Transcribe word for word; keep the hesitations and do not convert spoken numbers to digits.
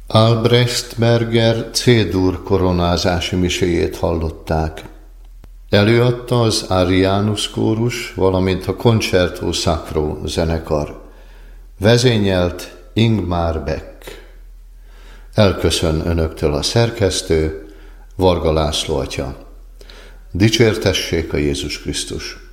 Albrechtsberger C-dur koronázási miséjét hallották. Előadta az Arianus kórus, valamint a Concerto Sacro zenekar. Vezényelt Ingmar Beck. Elköszön önöktől a szerkesztő, Varga László atya. Dicsértessék a Jézus Krisztus!